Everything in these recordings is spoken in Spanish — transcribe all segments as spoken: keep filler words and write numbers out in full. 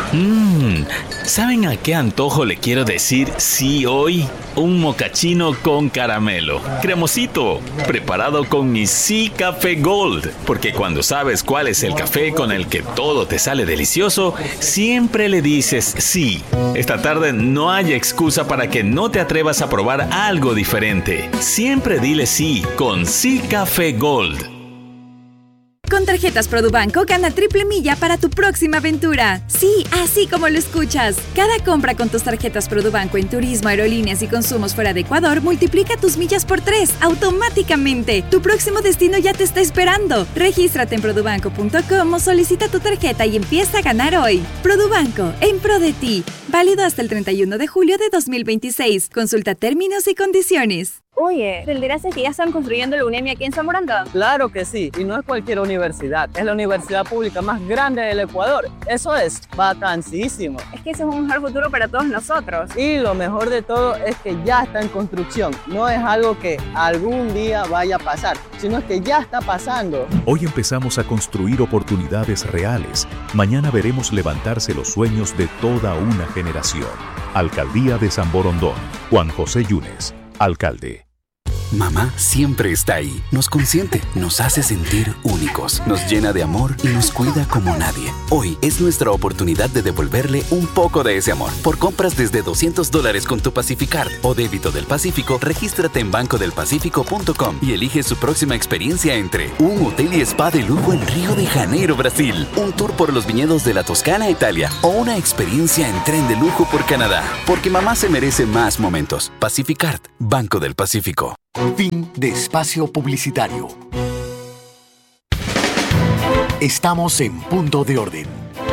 Mmm, ¿saben a qué antojo le quiero decir sí hoy? Un mocachino con caramelo, cremosito, preparado con mi Sí Café Gold. Porque cuando sabes cuál es el café con el que todo te sale delicioso, siempre le dices sí. Esta tarde no hay excusa para que no te atrevas a probar algo diferente. Siempre dile sí con Sí Café Gold. Con tarjetas Produbanco gana triple milla para tu próxima aventura. Sí, así como lo escuchas. Cada compra con tus tarjetas Produbanco en turismo, aerolíneas y consumos fuera de Ecuador multiplica tus millas por tres automáticamente. Tu próximo destino ya te está esperando. Regístrate en produbanco punto com o solicita tu tarjeta y empieza a ganar hoy. Produbanco, en pro de ti. Válido hasta el treinta y uno de julio de dos mil veintiséis. Consulta términos y condiciones. Oye, ¿te enteraste que ya están construyendo la UNEMI aquí en Zamoranga? Claro que sí, y no es cualquier universidad, es la universidad pública más grande del Ecuador. Eso es vacancísimo. Es que ese es un mejor futuro para todos nosotros. Y lo mejor de todo es que ya está en construcción. No es algo que algún día vaya a pasar, sino que ya está pasando. Hoy empezamos a construir oportunidades reales. Mañana veremos levantarse los sueños de toda una generación. Alcaldía de San Borondón. Juan José Yunes, alcalde. Mamá siempre está ahí, nos consiente, nos hace sentir únicos, nos llena de amor y nos cuida como nadie. Hoy es nuestra oportunidad de devolverle un poco de ese amor. Por compras desde doscientos dólares con tu Pacificard o débito del Pacífico, regístrate en banco del pacífico punto com y elige su próxima experiencia entre un hotel y spa de lujo en Río de Janeiro, Brasil, un tour por los viñedos de la Toscana, Italia o una experiencia en tren de lujo por Canadá. Porque mamá se merece más momentos. Pacificard, Banco del Pacífico. Fin de espacio publicitario. Estamos en Punto de Orden.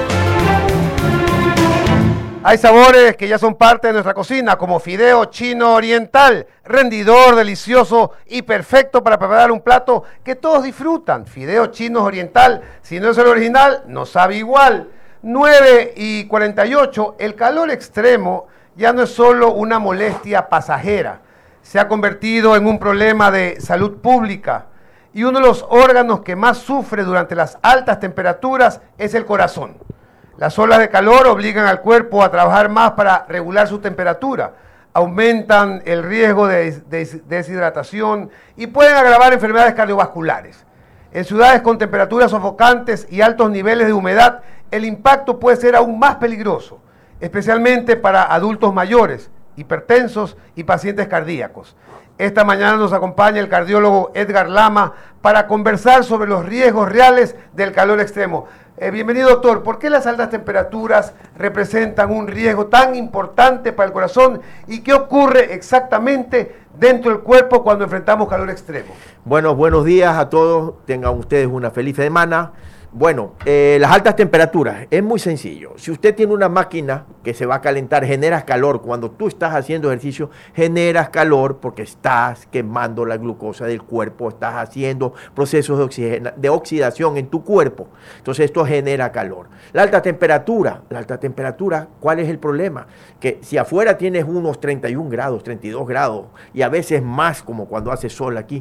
Hay sabores que ya son parte de nuestra cocina, como fideo chino oriental, rendidor, delicioso y perfecto para preparar un plato que todos disfrutan. Fideo chino oriental, si no es el original, no sabe igual. nueve y cuarenta y ocho, el calor extremo ya no es solo una molestia pasajera. Se ha convertido en un problema de salud pública y uno de los órganos que más sufre durante las altas temperaturas es el corazón. Las olas de calor obligan al cuerpo a trabajar más para regular su temperatura, aumentan el riesgo de des- deshidratación y pueden agravar enfermedades cardiovasculares. En ciudades con temperaturas sofocantes y altos niveles de humedad, el impacto puede ser aún más peligroso, especialmente para adultos mayores, hipertensos y pacientes cardíacos. Esta mañana nos acompaña el cardiólogo Edgar Lama para conversar sobre los riesgos reales del calor extremo. Eh, bienvenido, doctor. ¿Por qué las altas temperaturas representan un riesgo tan importante para el corazón y qué ocurre exactamente dentro del cuerpo cuando enfrentamos calor extremo? Bueno, buenos días a todos. Tengan ustedes una feliz semana. Bueno, eh, las altas temperaturas, es muy sencillo. Si usted tiene una máquina que se va a calentar, generas calor. Cuando tú estás haciendo ejercicio, generas calor porque estás quemando la glucosa del cuerpo, estás haciendo procesos de, oxigena, de oxidación en tu cuerpo. Entonces esto genera calor. La alta temperatura, la alta temperatura, ¿cuál es el problema? Que si afuera tienes unos treinta y un grados, treinta y dos grados y a veces más como cuando hace sol aquí,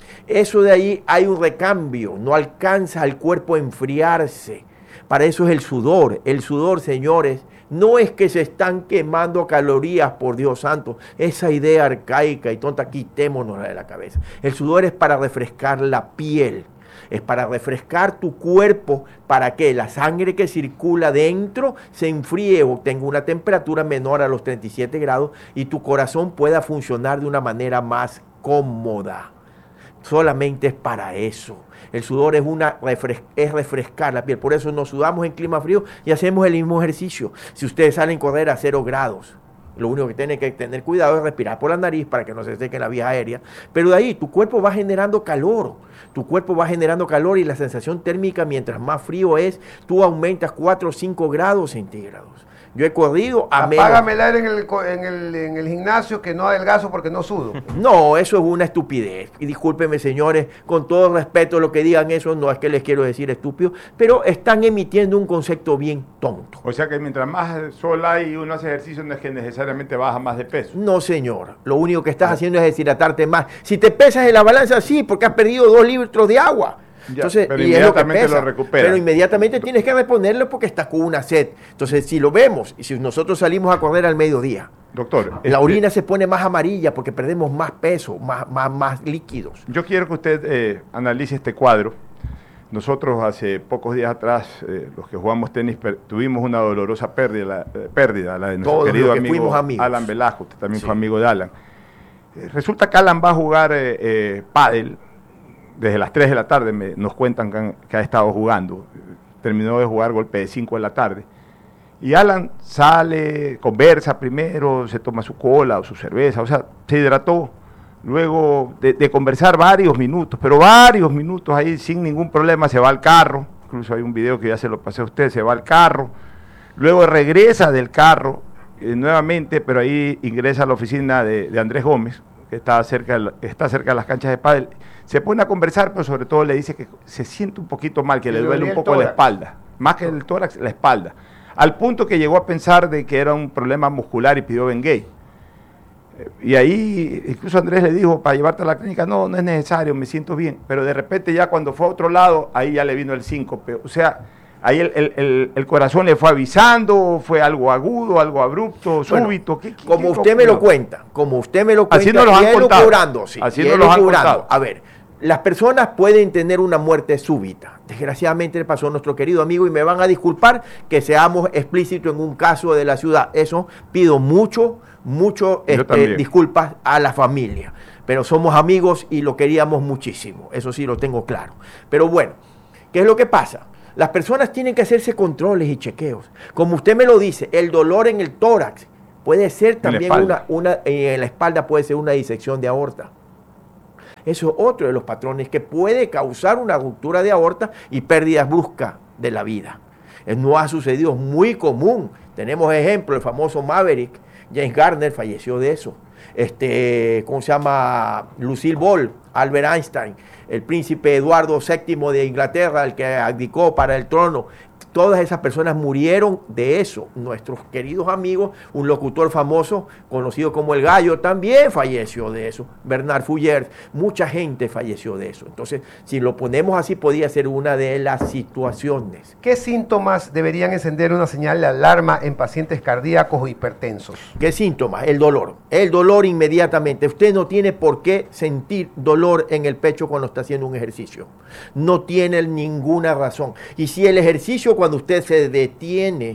eso de ahí hay un recambio, no alcanza al cuerpo a enfriarse. Para eso es el sudor. El sudor, señores, no es que se están quemando calorías, por Dios santo. Esa idea arcaica y tonta, quitémonosla de la cabeza. El sudor es para refrescar la piel, es para refrescar tu cuerpo, para que la sangre que circula dentro se enfríe o tenga una temperatura menor a los treinta y siete grados y tu corazón pueda funcionar de una manera más cómoda. Solamente es para eso. El sudor es, una refres- es refrescar la piel. Por eso nos sudamos en clima frío y hacemos el mismo ejercicio. Si ustedes salen a correr a cero grados, lo único que tienen que tener cuidado es respirar por la nariz para que no se seque la vía aérea. Pero de ahí tu cuerpo va generando calor. Tu cuerpo va generando calor y la sensación térmica, mientras más frío es, tú aumentas cuatro o cinco grados centígrados. Yo he corrido a menos... Apágame el aire en el, en, el, en el gimnasio que no adelgazo porque no sudo. No, eso es una estupidez. Y discúlpenme, señores, con todo respeto lo que digan eso, no es que les quiero decir estúpido, pero están emitiendo un concepto bien tonto. O sea que mientras más sol hay y uno hace ejercicio, no es que necesariamente baja más de peso. No, señor. Lo único que estás haciendo es deshidratarte más. Si te pesas en la balanza, sí, porque has perdido dos litros de agua. Ya, Entonces, pero y es lo que inmediatamente pesa. lo recupera. Pero inmediatamente tienes que reponerlo porque estás con una sed. Entonces, si lo vemos, y si nosotros salimos a correr al mediodía, doctor, la este, orina se pone más amarilla porque perdemos más peso, más, más, más líquidos. yo quiero que usted eh, analice este cuadro. Nosotros hace pocos días atrás, eh, los que jugamos tenis, per- tuvimos una dolorosa pérdida, la, eh, pérdida, la de nuestro Todos querido los que amigo fuimos amigos. Alan Velasco, usted también Sí. fue amigo de Alan. Eh, resulta que Alan va a jugar eh, eh, pádel desde las tres de la tarde, me- nos cuentan que, han- que ha estado jugando. Terminó de jugar golpe de cinco de la tarde. Y Alan sale, conversa primero, se toma su cola o su cerveza, o sea, se hidrató. Luego de, de conversar varios minutos, pero varios minutos ahí sin ningún problema, se va al carro. Incluso hay un video que ya se lo pasé a usted, se va al carro. Luego regresa del carro eh, nuevamente, pero ahí ingresa a la oficina de, de Andrés Gómez, que está cerca, de la- que está cerca de las canchas de pádel. Se pone a conversar, pero sobre todo le dice que se siente un poquito mal, que Y le le duele dolía un el poco la tórax. espalda. Más que el tórax, la espalda. Al punto que llegó a pensar de que era un problema muscular y pidió Bengay. Eh, Y ahí incluso Andrés le dijo, para llevarte a la clínica, no, no es necesario, me siento bien. Pero de repente ya cuando fue a otro lado, ahí ya le vino el síncope. O sea, ahí el, el- el- el corazón le fue avisando, fue algo agudo, algo abrupto, Bueno, súbito. ¿Qué- qué- Como qué usted me lo ocurrió? cuenta, como usted me lo cuenta, Así nos los han y él contado. curando, sí, Así y nos él los han curando. contado. A ver, las personas pueden tener una muerte súbita. Desgraciadamente le pasó a nuestro querido amigo y me van a disculpar que seamos explícitos en un caso de la ciudad. Eso pido mucho, mucho Yo este, también. disculpas a la familia. Pero somos amigos y lo queríamos muchísimo. Eso sí lo tengo claro. Pero bueno, ¿qué es lo que pasa? Las personas tienen que hacerse controles y chequeos. Como usted me lo dice, el dolor en el tórax puede ser también una, espalda. una eh, en la espalda puede ser una disección de aorta. Eso es otro de los patrones que puede causar una ruptura de aorta y pérdidas bruscas de la vida. Eh, No ha sucedido, es muy común. Tenemos ejemplo, el famoso Maverick, James Garner falleció de eso. Este, ¿cómo se llama? Lucille Ball, Albert Einstein, el príncipe Eduardo séptimo de Inglaterra, el que abdicó para el trono. Todas esas personas murieron de eso. Nuestros queridos amigos, un locutor famoso, conocido como El Gallo, también falleció de eso. Bernard Fourier, mucha gente falleció de eso. Entonces, si lo ponemos así, podría ser una de las situaciones. ¿Qué síntomas deberían encender una señal de alarma en pacientes cardíacos o hipertensos? ¿Qué síntomas? El dolor. El dolor inmediatamente. Usted no tiene por qué sentir dolor en el pecho cuando está haciendo un ejercicio. No tiene ninguna razón. Y si el ejercicio, cuando usted se detiene,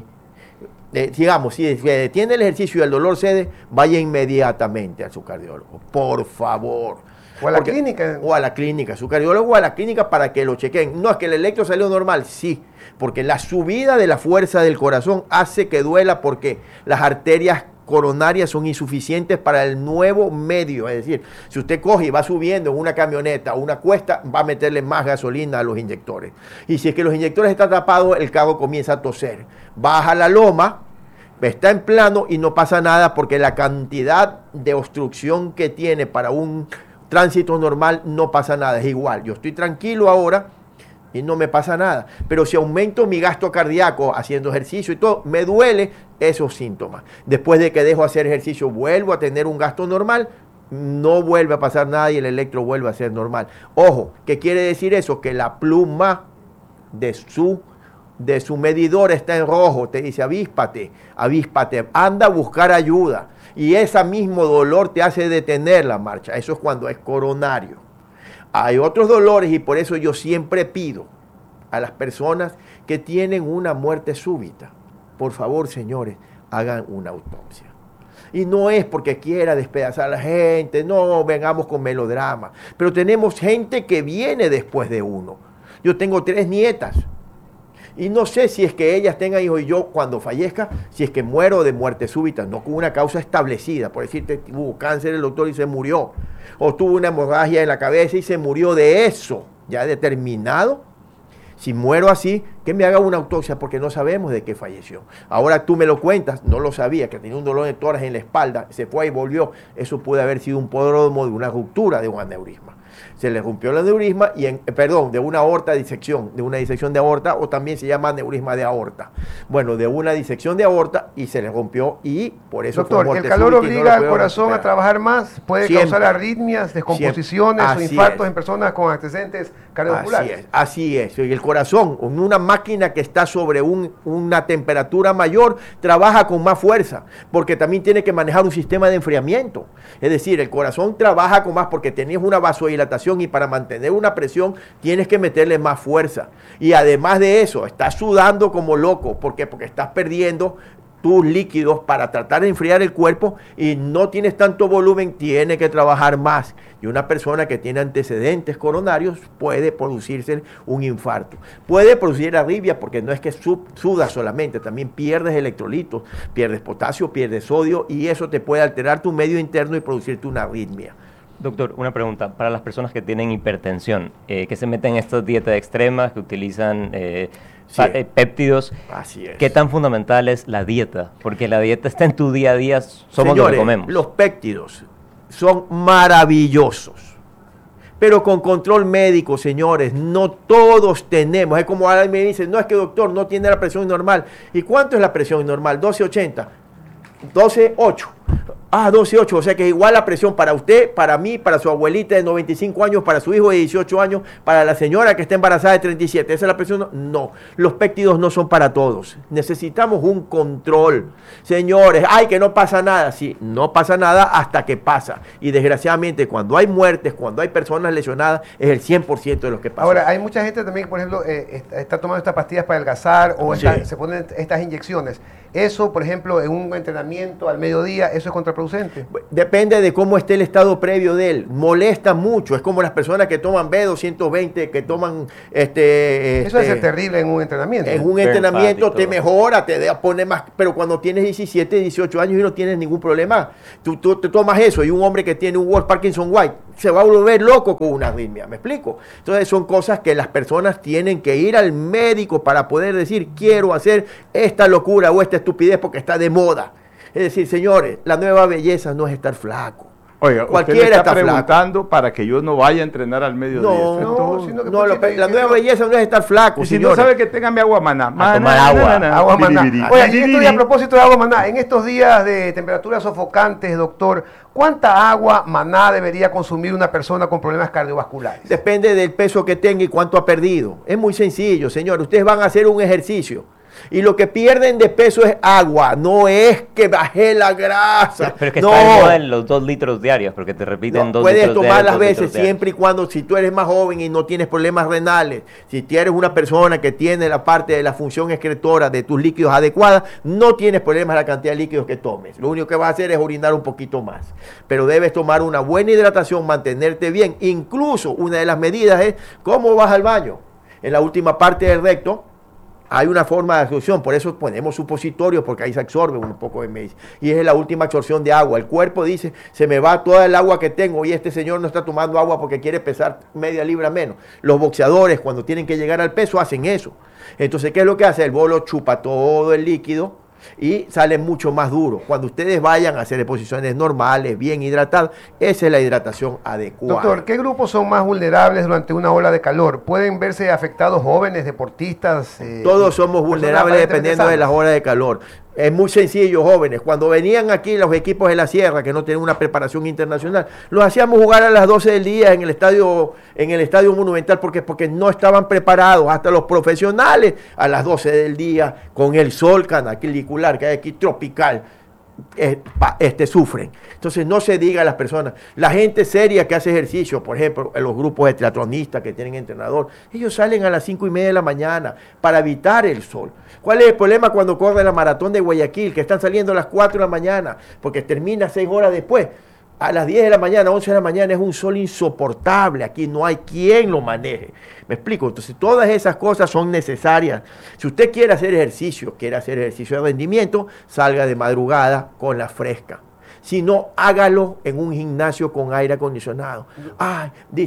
eh, digamos, si se detiene el ejercicio y el dolor cede, vaya inmediatamente a su cardiólogo. Por favor. O a la Porque- clínica. O a la clínica, su cardiólogo o a la clínica para que lo chequen. No, es que el electro salió normal, sí, porque la subida de la fuerza del corazón hace que duela porque las arterias coronarias son insuficientes para el nuevo medio. Es decir, si usted coge y va subiendo en una camioneta o una cuesta, va a meterle más gasolina a los inyectores. Y si es que los inyectores están tapados, el carro comienza a toser. Baja la loma, está en plano y no pasa nada porque la cantidad de obstrucción que tiene para un tránsito normal no pasa nada, es igual. Yo estoy tranquilo ahora y no me pasa nada. Pero si aumento mi gasto cardíaco haciendo ejercicio y todo, me duele esos síntomas. Después de que dejo hacer ejercicio, vuelvo a tener un gasto normal, no vuelve a pasar nada y el electro vuelve a ser normal. Ojo, ¿qué quiere decir eso? Que la pluma de su, de su medidor está en rojo, te dice avíspate, avíspate, anda a buscar ayuda. Y ese mismo dolor te hace detener la marcha. Eso es cuando es coronario. Hay otros dolores y por eso yo siempre pido a las personas que tienen una muerte súbita, por favor, señores, hagan una autopsia. Y no es porque quiera despedazar a la gente, no vengamos con melodrama, pero tenemos gente que viene después de uno. Yo tengo tres nietas y no sé si es que ellas tengan hijos y yo cuando fallezca, si es que muero de muerte súbita, no con una causa establecida, por decirte, tuvo cáncer el doctor y se murió, o tuvo una hemorragia en la cabeza y se murió de eso, ya determinado. Si muero así, que me haga una autopsia porque no sabemos de qué falleció. Ahora tú me lo cuentas, no lo sabía, que tenía un dolor de tórax en la espalda, se fue y volvió. Eso puede haber sido un podrólomo de una ruptura de un aneurisma. Se le rompió el aneurisma, y en, perdón, de una aorta disección, de una disección de aorta, o también se llama aneurisma de aorta. Bueno, de una disección de aorta y se le rompió y por eso Doctor, fue muerte ¿el calor súbita y no obliga lo al corazón recuperar. a trabajar más? ¿Puede Siempre. causar arritmias, descomposiciones Siempre. o Así infartos es. en personas con antecedentes cardiovasculares? Así es, así es. Y el corazón, una máquina que está sobre un, una temperatura mayor, trabaja con más fuerza, porque también tiene que manejar un sistema de enfriamiento. Es decir, el corazón trabaja con más porque tienes una vasodilatación y para mantener una presión tienes que meterle más fuerza. Y además de eso, estás sudando como loco. ¿Por qué? Porque estás perdiendo tus líquidos para tratar de enfriar el cuerpo y no tienes tanto volumen, tiene que trabajar más. Y una persona que tiene antecedentes coronarios puede producirse un infarto. Puede producir arritmia porque no es que sudas solamente, también pierdes electrolitos, pierdes potasio, pierdes sodio y eso te puede alterar tu medio interno y producirte una arritmia. Doctor, una pregunta. Para las personas que tienen hipertensión, eh, que se meten en estas dietas extremas, que utilizan eh, Sí. eh, péptidos, Así es. ¿qué tan fundamental es la dieta? Porque la dieta está en tu día a día, somos Señores, lo que comemos. Los péptidos son maravillosos, pero con control médico, señores. No todos tenemos. Es como alguien me dice, no, es que doctor, no tiene la presión normal. ¿Y cuánto es la presión normal? doce ochenta. doce ocho. Ah, doce ocho, o sea que es igual la presión para usted, para mí, para su abuelita de noventa y cinco años, para su hijo de dieciocho años, para la señora que está embarazada de treinta y siete. ¿Esa es la presión? No, los péptidos no son para todos. Necesitamos un control. Señores, ay, que no pasa nada. Sí, no pasa nada hasta que pasa. Y desgraciadamente, cuando hay muertes, cuando hay personas lesionadas, es el cien por ciento de lo que pasa. Ahora, hay mucha gente también que, por ejemplo, eh, está, está tomando estas pastillas para adelgazar o Sí. está- se ponen estas inyecciones. Eso, por ejemplo, en un entrenamiento al mediodía, ¿eso es contraproducente? Depende de cómo esté el estado previo de él. Molesta mucho. Es como las personas que toman B doscientos veinte, que toman este. Eso este, es terrible en un entrenamiento. En ¿no? un entrenamiento te mejora, te da- pone más. Pero cuando tienes diecisiete, dieciocho años y no tienes ningún problema, tú, tú te tomas eso y un hombre que tiene un Wolf Parkinson White se va a volver loco con una arritmia. ¿Me explico? Entonces son cosas que las personas tienen que ir al médico para poder decir, quiero hacer esta locura o esta estupidez porque está de moda. Es decir, señores, la nueva belleza no es estar flaco. Oiga, Cualquiera usted me está está flaco. preguntando para que yo no vaya a entrenar al mediodía. No, Eso es no, todo. sino que No, Pochito, lo- la diciendo- nueva belleza no es estar flaco, Y si no señores. sabe que tenga mi agua maná. Maná, tomar agua. maná, maná. Agua maná. Biribiri. Oye, y esto y a propósito de agua maná, en estos días de temperaturas sofocantes, doctor, ¿cuánta agua maná debería consumir una persona con problemas cardiovasculares? Depende del peso que tenga y cuánto ha perdido. Es muy sencillo, señor. Ustedes van a hacer un ejercicio y lo que pierden de peso es agua. No es que bajé la grasa. Pero es que no. está de moda en los dos litros diarios, porque te repiten No, dos puedes litros tomar diarios, las dos veces litros diarios. siempre y cuando, si tú eres más joven y no tienes problemas renales, si tú eres una persona que tiene la parte de la función excretora de tus líquidos adecuada, no tienes problemas la cantidad de líquidos que tomes. Lo único que vas a hacer es orinar un poquito más. Pero debes tomar una buena hidratación, mantenerte bien. Incluso una de las medidas es cómo vas al baño. En la última parte del recto hay una forma de absorción, por eso ponemos supositorios, porque ahí se absorbe un poco de medicina. Y es la última absorción de agua. El cuerpo dice, se me va toda el agua que tengo y este señor no está tomando agua porque quiere pesar media libra menos. Los boxeadores, cuando tienen que llegar al peso, hacen eso. Entonces, ¿qué es lo que hace? El bolo chupa todo el líquido y sale mucho más duro. Cuando ustedes vayan a hacer exposiciones normales, bien hidratadas, esa es la hidratación adecuada. Doctor, ¿qué grupos son más vulnerables durante una ola de calor? ¿Pueden verse afectados jóvenes, deportistas? eh, Todos somos personas vulnerables aparentemente dependiendo de sanas? las horas de calor. Es muy sencillo, jóvenes. Cuando venían aquí los equipos de la Sierra, que no tienen una preparación internacional, los hacíamos jugar a las doce del día en el estadio, en el estadio Monumental, porque, porque no estaban preparados. Hasta los profesionales a las doce del día, con el sol canaquicular que hay aquí, tropical, eh, pa- este, sufren. Entonces no se diga a las personas, la gente seria que hace ejercicio, por ejemplo, en los grupos de triatlonistas que tienen entrenador, ellos salen a las cinco y media de la mañana para evitar el sol. ¿Cuál es el problema cuando corren la maratón de Guayaquil, que están saliendo a las cuatro de la mañana, porque termina seis horas después? A las diez de la mañana, once de la mañana es un sol insoportable, aquí no hay quien lo maneje. ¿Me explico? Entonces todas esas cosas son necesarias. Si usted quiere hacer ejercicio, quiere hacer ejercicio de rendimiento, salga de madrugada con la fresca. Si no, hágalo en un gimnasio con aire acondicionado. Ay, dicen,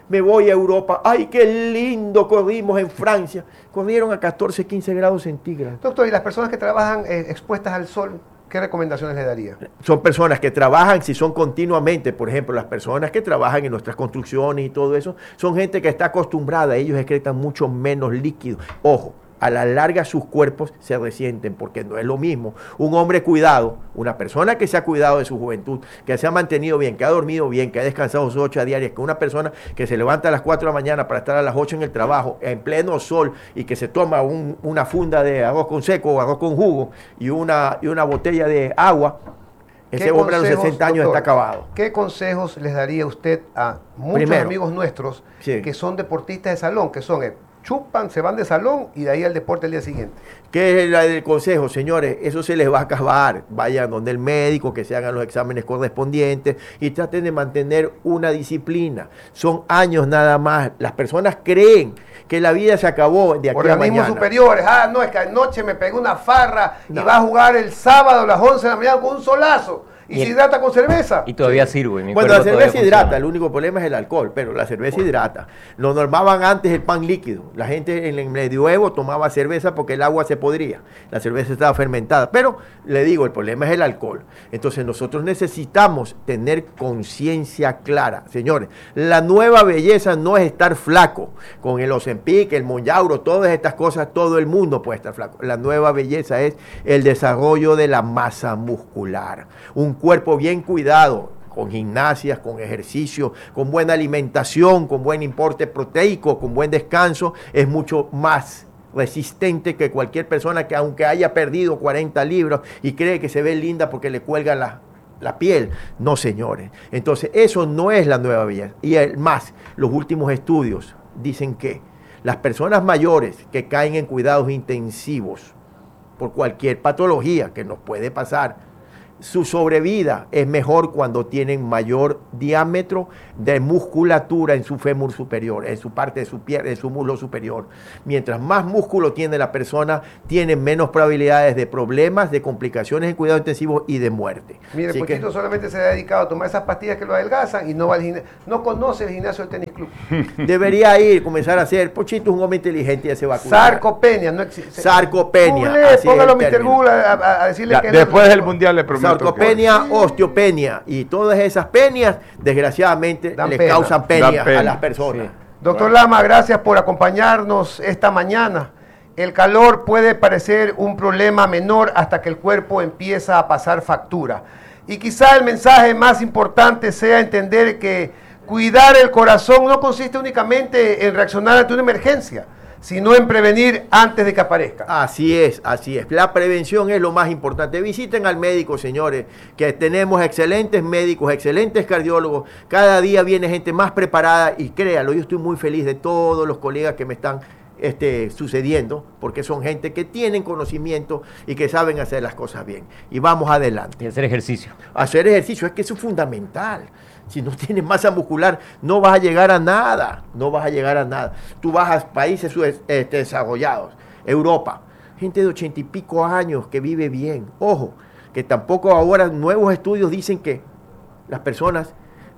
me voy a Europa, ¡ay, qué lindo! Corrimos en Francia. Corrieron a catorce, quince grados centígrados. Doctor, ¿y las personas que trabajan eh, expuestas al sol, qué recomendaciones le daría? Son personas que trabajan, si son continuamente, por ejemplo, las personas que trabajan en nuestras construcciones y todo eso, son gente que está acostumbrada, ellos excretan mucho menos líquido. Ojo, a la larga sus cuerpos se resienten, porque no es lo mismo un hombre cuidado, una persona que se ha cuidado de su juventud, que se ha mantenido bien, que ha dormido bien, que ha descansado sus ocho diarias, que una persona que se levanta a las cuatro de la mañana para estar a las ocho en el trabajo, en pleno sol, y que se toma un, una funda de arroz con seco o arroz con jugo y una, y una botella de agua, ese hombre a los sesenta años doctor, está acabado. ¿Qué consejos les daría usted a muchos Primero, amigos nuestros sí. que son deportistas de salón, que son... Eh, chupan, se van de salón y de ahí al deporte el día siguiente? ¿Qué es el consejo, señores? Eso se les va a acabar. Vayan donde el médico, que se hagan los exámenes correspondientes y traten de mantener una disciplina. Son años nada más. Las personas creen que la vida se acabó de aquí a mañana. Organismos superiores. Ah, no, es que anoche me pegó una farra no. y va a jugar el sábado a las once de la mañana con un solazo. Y, y se hidrata con cerveza. Y todavía sirve. Mi bueno, la cerveza hidrata, el único problema es el alcohol, pero la cerveza hidrata. Lo normaban antes el pan líquido. La gente en el medioevo tomaba cerveza porque el agua se podría. La cerveza estaba fermentada. Pero, le digo, el problema es el alcohol. Entonces nosotros necesitamos tener conciencia clara. Señores, la nueva belleza no es estar flaco. Con el Ozempic, el Monjauro, todas estas cosas, todo el mundo puede estar flaco. La nueva belleza es el desarrollo de la masa muscular. Un cuerpo bien cuidado, con gimnasias, con ejercicio, con buena alimentación, con buen importe proteico, con buen descanso, es mucho más resistente que cualquier persona que aunque haya perdido cuarenta libras y cree que se ve linda porque le cuelga la, la piel. No, señores. Entonces, eso no es la nueva belleza. Y el, más, los últimos estudios dicen que las personas mayores que caen en cuidados intensivos por cualquier patología que nos puede pasar, su sobrevida es mejor cuando tienen mayor diámetro de musculatura en su fémur superior, en su parte de su pierna, en su muslo superior. Mientras más músculo tiene la persona, tiene menos probabilidades de problemas, de complicaciones en cuidado intensivo y de muerte. Mire, Así Pochito que, solamente se ha dedicado a tomar esas pastillas que lo adelgazan y no va al gimnasio, no conoce el gimnasio del tenis club. Debería ir, comenzar a hacer. Pochito es un hombre inteligente y ya se va a cuidar. Sarcopenia, no existe. Sarcopenia. Google, póngalo mister Google a, a, a decirle ya, que después del mundial le prometo. Sarcopenia, osteopenia y todas esas penias, desgraciadamente, Dan les pena. causan penia pena. a las personas. Sí. Doctor bueno. Lama, gracias por acompañarnos esta mañana. El calor puede parecer un problema menor hasta que el cuerpo empieza a pasar factura. Y quizá el mensaje más importante sea entender que cuidar el corazón no consiste únicamente en reaccionar ante una emergencia, sino en prevenir antes de que aparezca. Así es, así es. La prevención es lo más importante. Visiten al médico, señores, que tenemos excelentes médicos, excelentes cardiólogos. Cada día viene gente más preparada y créalo, yo estoy muy feliz de todos los colegas que me están este, sucediendo, porque son gente que tienen conocimiento y que saben hacer las cosas bien. Y vamos adelante. Y hacer ejercicio. Hacer ejercicio, es que eso es fundamental. Si no tienes masa muscular, no vas a llegar a nada, no vas a llegar a nada. Tú vas a países este, desarrollados, Europa, gente de ochenta y pico años que vive bien. Ojo, que tampoco ahora nuevos estudios dicen que las personas,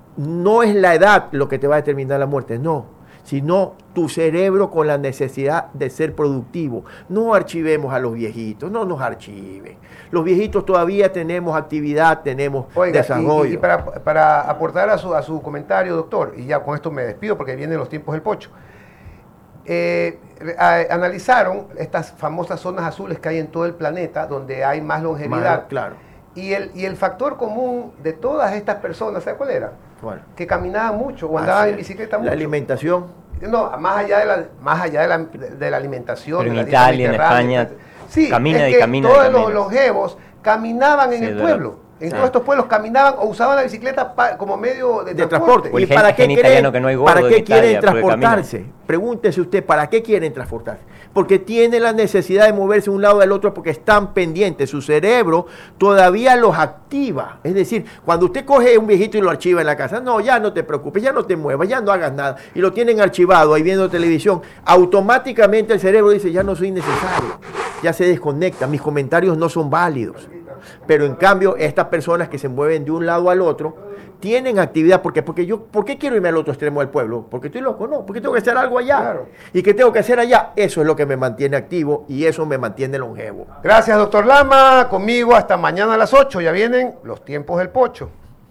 no es la edad lo que te va a determinar la muerte, no, sino tu cerebro con la necesidad de ser productivo. No archivemos a los viejitos, no nos archiven. Los viejitos todavía tenemos actividad, tenemos Oiga, desarrollo. Y, y para, para aportar a su, a su comentario, doctor, y ya con esto me despido porque vienen los tiempos del pocho, eh, a, analizaron estas famosas zonas azules que hay en todo el planeta, donde hay más longevidad. Más, claro. Y el, y el factor común de todas estas personas, ¿sabe cuál era? ¿Cuál? Que caminaban mucho o andaban en bicicleta mucho. La alimentación. No, más allá de la, más allá de la, de la alimentación. Pero en de la Italia, en España, sí, camina es y que camina. Todos y los longevos caminaban en sí, el pueblo. En sí. todos estos pueblos caminaban o usaban la bicicleta pa, como medio de, de transporte. transporte. ¿Y para qué quieren, que no hay ¿para qué quieren transportarse? Pregúntese usted, ¿para qué quieren transportarse? Porque tienen la necesidad de moverse de un lado al otro porque están pendientes. Su cerebro todavía los activa. Es decir, cuando usted coge un viejito y lo archiva en la casa, no, ya no te preocupes, ya no te muevas, ya no hagas nada. Y lo tienen archivado ahí viendo televisión. Automáticamente el cerebro dice, ya no soy necesario. Ya se desconecta, mis comentarios no son válidos. Pero en cambio, estas personas que se mueven de un lado al otro tienen actividad, porque, porque yo, ¿por qué quiero irme al otro extremo del pueblo? Porque estoy loco, no, porque tengo que hacer algo allá. Claro. ¿Y qué tengo que hacer allá? Eso es lo que me mantiene activo y eso me mantiene longevo. Gracias, doctor Lama. Conmigo hasta mañana a las ocho. Ya vienen los tiempos del pocho.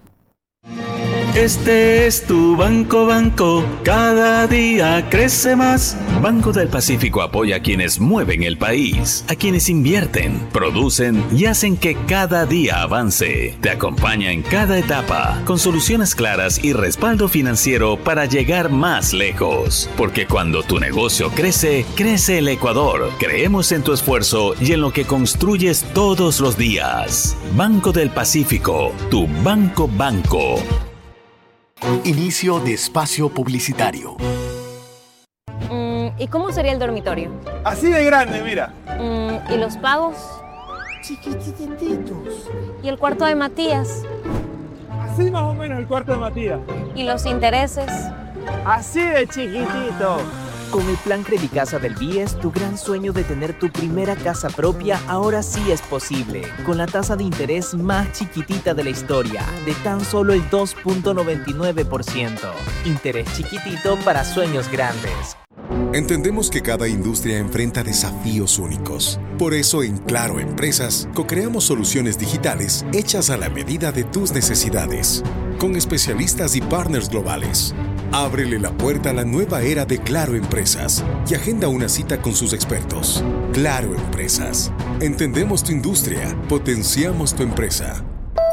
Este es tu Banco Banco, cada día crece más. Banco del Pacífico apoya a quienes mueven el país, a quienes invierten, producen y hacen que cada día avance. Te acompaña en cada etapa, con soluciones claras y respaldo financiero para llegar más lejos. Porque cuando tu negocio crece, crece el Ecuador. Creemos en tu esfuerzo y en lo que construyes todos los días. Banco del Pacífico, tu Banco Banco. Inicio de espacio publicitario. Mm, ¿Y cómo sería el dormitorio? Así de grande, mira. Mm, ¿Y los pagos? Chiquitititos. ¿Y el cuarto de Matías? Así más o menos el cuarto de Matías. ¿Y los intereses? Así de chiquitito. Con el plan Credicasa del B I E S, tu gran sueño de tener tu primera casa propia ahora sí es posible. Con la tasa de interés más chiquitita de la historia, de tan solo el dos punto noventa y nueve por ciento. Interés chiquitito para sueños grandes. Entendemos que cada industria enfrenta desafíos únicos. Por eso en Claro Empresas co-creamos soluciones digitales hechas a la medida de tus necesidades, con especialistas y partners globales. Ábrele la puerta a la nueva era de Claro Empresas y agenda una cita con sus expertos. Claro Empresas. Entendemos tu industria, potenciamos tu empresa.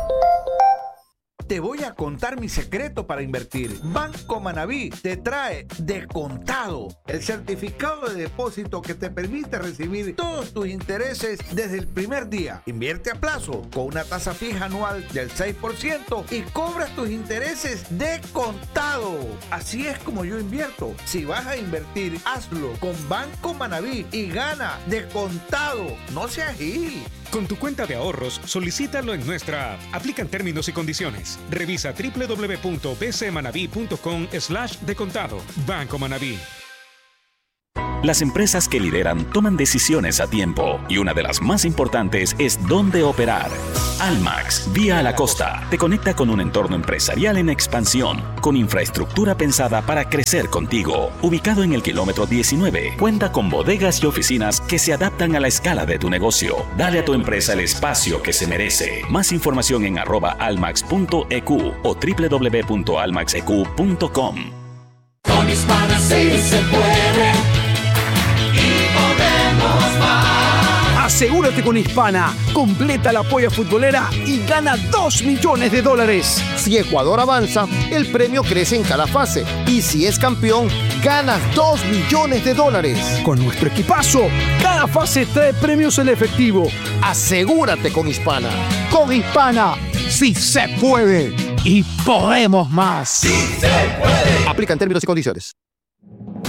Te voy a contar mi secreto para invertir. Banco Manaví te trae Descontado, el certificado de depósito que te permite recibir todos tus intereses desde el primer día. Invierte a plazo con una tasa fija anual del seis por ciento y cobras tus intereses de contado. Así es como yo invierto. Si vas a invertir, hazlo con Banco Manaví y gana Descontado. No seas gil. Con tu cuenta de ahorros, solicítalo en nuestra app. Aplican términos y condiciones. Revisa doble u doble u doble u punto b c manaví punto com slash de contado. Banco Manaví. Las empresas que lideran toman decisiones a tiempo y una de las más importantes es dónde operar. Almax, vía a la costa, te conecta con un entorno empresarial en expansión, con infraestructura pensada para crecer contigo. Ubicado en el kilómetro diecinueve, cuenta con bodegas y oficinas que se adaptan a la escala de tu negocio. Dale a tu empresa el espacio que se merece. Más información en arroba almax punto e q o doble u doble u doble u punto almax e q punto com. Con Hispana sí se puede. Asegúrate con Hispana, completa la polla futbolera y gana dos millones de dólares. Si Ecuador avanza, el premio crece en cada fase. Y si es campeón, ganas dos millones de dólares. Con nuestro equipazo, cada fase trae premios en efectivo. Asegúrate con Hispana. Con Hispana, sí se puede. Y podemos más. Sí se puede. Aplican términos y condiciones.